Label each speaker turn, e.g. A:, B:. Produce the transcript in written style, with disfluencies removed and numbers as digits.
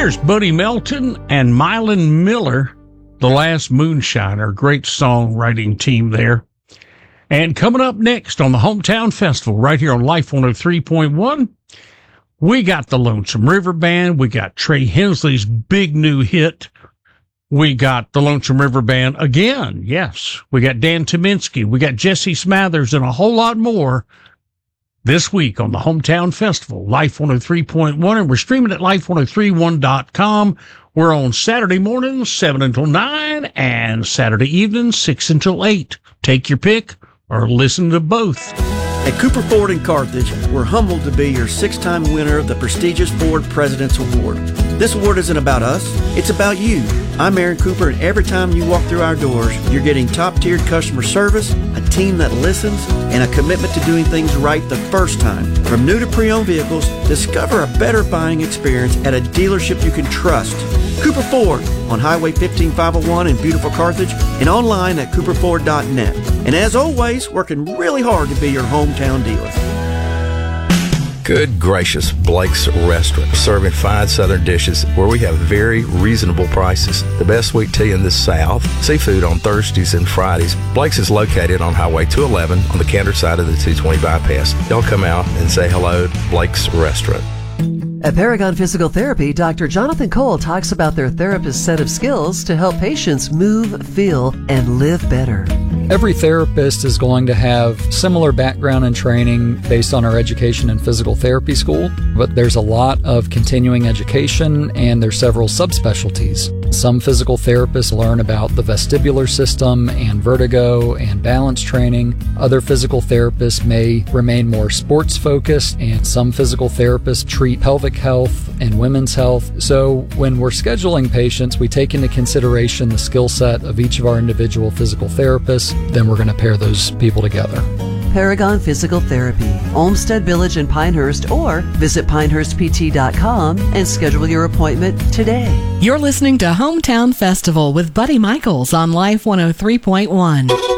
A: There's Buddy Melton and Mylan Miller, The Last Moonshiner. Great songwriting team there. And coming up next on the Hometown Festival, right here on Life 103.1, we got the Lonesome River Band. We got Trey Hensley's big new hit. We got the Lonesome River Band again. Yes. We got Dan Tyminski. We got Jesse Smathers and a whole lot more this week on the Hometown Festival, Life 103.1. And we're streaming at life1031.com. We're on Saturday mornings, 7 until 9, and Saturday evenings, 6 until 8. Take your pick or listen to both.
B: At Cooper Ford in Carthage, we're humbled to be your 6-time winner of the prestigious Ford President's Award. This award isn't about us, it's about you. I'm Aaron Cooper, and every time you walk through our doors, you're getting top-tiered customer service, a team that listens, and a commitment to doing things right the first time. From new to pre-owned vehicles, discover a better buying experience at a dealership you can trust. Cooper Ford on Highway 15501 in beautiful Carthage and online at cooperford.net. And as always, working really hard to be your hometown dealer.
C: Good gracious, Blake's Restaurant, serving fine southern dishes where we have very reasonable prices. The best sweet tea in the South, seafood on Thursdays and Fridays. Blake's is located on Highway 211 on the Cantor side of the 220 bypass. Y'all come out and say hello to Blake's Restaurant.
D: At Paragon Physical Therapy, Dr. Jonathan Cole talks about their therapist's set of skills to help patients move, feel, and live better.
E: Every therapist is going to have similar background and training based on our education in physical therapy school, but there's a lot of continuing education and there's several subspecialties. Some physical therapists learn about the vestibular system and vertigo and balance training. Other physical therapists may remain more sports focused, and some physical therapists treat pelvic health and women's health. So when we're scheduling patients, we take into consideration the skill set of each of our individual physical therapists. Then we're going to pair those people together.
D: Paragon Physical Therapy, Olmsted Village in Pinehurst, or visit pinehurstpt.com and schedule your appointment today.
F: You're listening to Hometown Festival with Buddy Michaels on Life 103.1.